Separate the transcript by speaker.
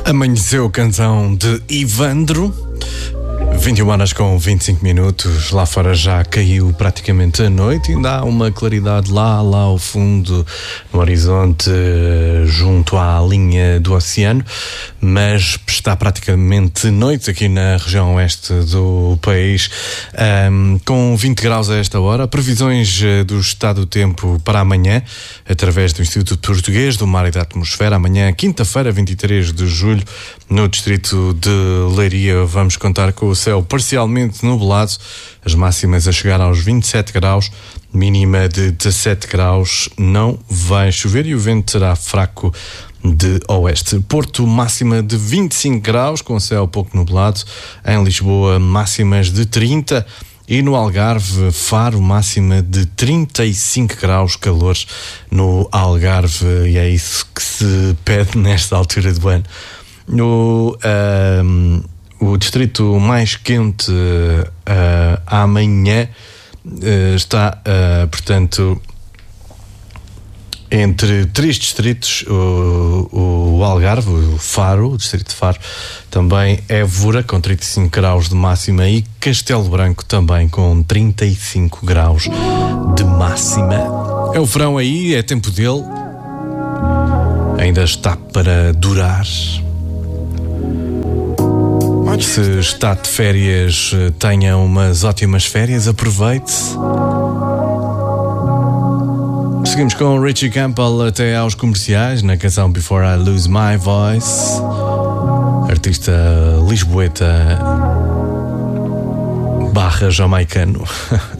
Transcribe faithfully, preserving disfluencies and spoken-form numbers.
Speaker 1: Amanheceu, canção de Ivandro. vinte e uma horas com vinte e cinco minutos. Lá fora já caiu praticamente a noite. Ainda há uma claridade lá, lá ao fundo, no horizonte, junto à linha do oceano. Mas está praticamente noite aqui na região oeste do país, um, com vinte graus a esta hora. Previsões do estado do tempo para amanhã, através do Instituto Português do Mar e da Atmosfera. Amanhã, quinta-feira, vinte e três de julho, no distrito de Leiria, vamos contar com o céu parcialmente nublado, as máximas a chegar aos vinte e sete graus, mínima de dezassete graus, não vai chover e o vento será fraco de oeste. Porto, máxima de vinte e cinco graus, com céu pouco nublado. Em Lisboa, máximas de trinta. E no Algarve, Faro, máxima de trinta e cinco graus, calor no Algarve. E é isso que se pede nesta altura do ano. No, um, o distrito mais quente uh, amanhã uh, está, uh, portanto, entre três distritos: o, o Algarve, o Faro, o distrito de Faro, também Évora com trinta e cinco graus de máxima e Castelo Branco também com trinta e cinco graus de máxima. É o verão aí, é tempo dele, ainda está para durar. Se está de férias, tenha umas ótimas férias, aproveite. Seguimos com Richie Campbell até aos comerciais na canção Before I Lose My Voice, artista lisboeta barra jamaicano.